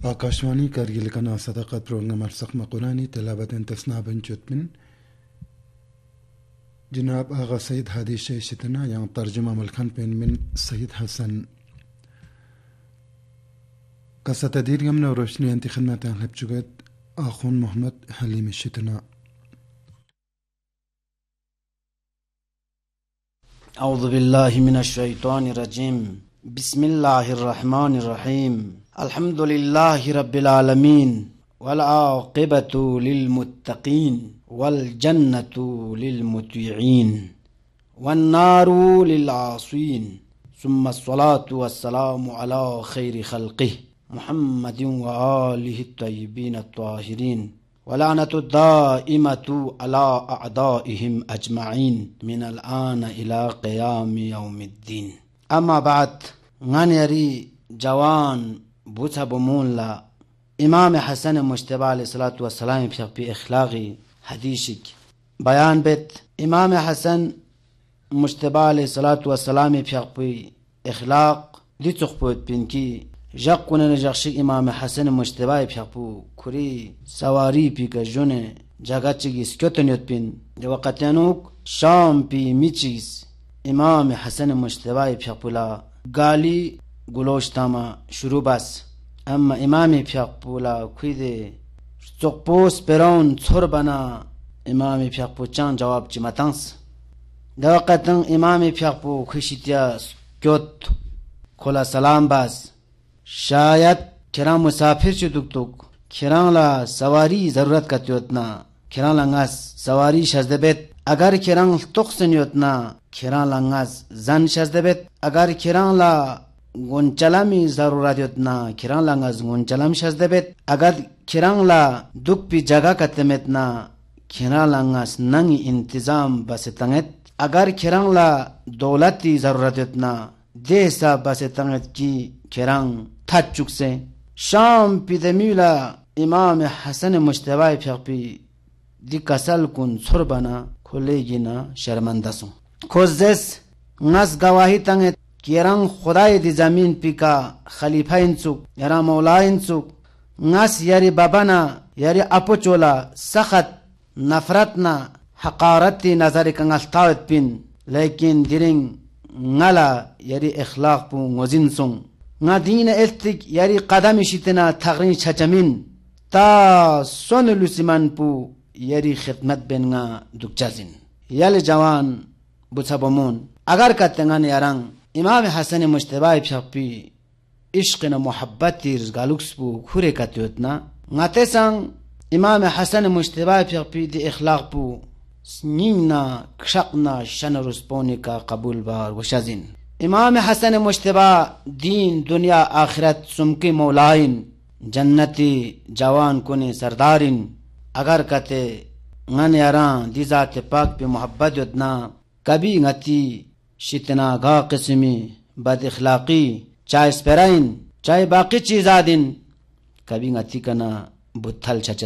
आकाशवाणी कारगिल का सदाकत प्रोग्राम अरसक मकुरानी तिलावत तस्नाबन चुतमिन जनाब आगा सईद हादी शेतना यहाँ तर्जुमा मलखान पेन मिन सईद हसन कसा तदीर यमना रोशनी अंति खिदमत हबचुगत आखून मोहम्मद हलीम शितना अऊज़ु बिल्लाहि मिनश शैतानिर रजीम बिस्मिल्लाहिर रहमानिर रहीम अल्हम्दुलिल्लाहि रब्बिल आलमीन वल आक़िबतु लिल मुत्तक़ीन वल जन्नतु लिल मुतीईन वन नारु लिल आसीन सुम्मा अस्सलातु वस्सलामु अला खैरि खल्क़िहि मुहम्मदिन व आलिहि तय्यिबीन अत्ताहिरीन वलानतु दाइमतु अला अअदाइहिम अजमईन मिनल आन इला क़ियामि यौमिद्दीन अम्मा बाद ŋaniyari जवान बुथा बमूला इमाम Hasan Mujtaba अलैहिस्सलातु वस्सलाम fi ikhlaqi hadishik bayan bet इमाम हसन मुज्तबा अलैहिस्सलातु वस्सलाम fi ikhlaq दिचुखपोत पिनकी जक्कुने जक्शी इमाम हसन मुज्तबा fi कुरी सवारी पी का जुने जगाचिगी स्क्योतन्योत पिन वक़तनुक शाम पी मिचिस इमाम हसन मुज्तबा fi गाली गुलोश्तामा शुरू बस अम्मा इमामी फ्याकपुला खुदे चोकपोस पेरौन छोर बना इमामी फ्याकपु चां जवाब चिमतांस दवकतंग इमामी फ्याकपु खुशितिया क्योत खोला सलाम बस शायद खिरां मुसाफिर चुदुक खिरां ला सवारी जरूरत का त्योतना खिरां लंगास सवारी शजदबेत अगर खिरां तुक्सन योतना खिरां लंगास जन शजदबेत अगर खिरां ला गुंचलामी जरूरत योतना खिरां लंगास गुंचलाम शजदबेत अगर खिरां ला दुख पी जगह कतमेतना खिरां लंगास नंगी इंतजाम बसतंगत अगर खिरां ला दौलती जरूरत योतना देसा बसतंगत की खिरां थचुक से शाम पी दमीला इमाम Hasan Mujtaba fi di kasal kun sorbana kolegina शर्मंदसु खोजस नस गवाही तंगत किरंग खुदाई दी जमीन पिका खलीफा इंसुक यारा मौला इंसुक नस यारी बाबाना यारी अपोचोला सखत नफरतना हकारती नजर कंगस्तावत पिन लेकिन दिरिंग ngala यारी इखलाक पु ngozinsung ngadina eltik यारी कदम शितना थगrin छचमिन ता सोन लुसिमान पु यारी खिदमत बेनगा दुकचाजिन याल जवान बुछबमून अगर कतंगन यारंग इमाम हसन मुज्तबा fi इश्क न मोहब्बत गालुक्स पु खुरे कत्योतना ngate sang इमाम हसन मुज्तबा fi di इखलाक पु स्निंगना क्षकना शनरुस्पोनी का कबूल बार वशाजिन इमाम हसन मुज्तबा दीन दुनिया आखिरत सुमकी मौलाइन जन्नती जवान कुने सरदारिन अगर कते ngन यारा दी जात पाक पे मोहब्बत योतना कभी ngati शितना गा किस्मी बद इखलाकी चाहे स्पेराइन चाहे बाकी चीजादिन कभी ngati कना बुथल